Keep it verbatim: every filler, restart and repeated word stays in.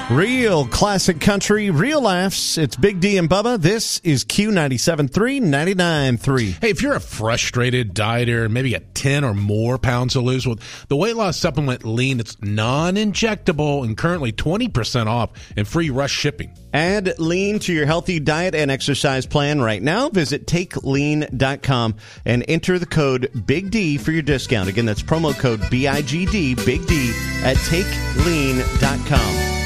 Real classic country, real laughs. It's Big D and Bubba. This is Q ninety-seven point three, ninety-nine point three. Hey, if you're a frustrated dieter, maybe got ten or more pounds to lose, with the weight loss supplement Lean, it's non-injectable and currently twenty percent off and free rush shipping. Add Lean to your healthy diet and exercise plan right now. Visit take lean dot com and enter the code Big D for your discount. Again, that's promo code B I G D, Big D, at take lean dot com.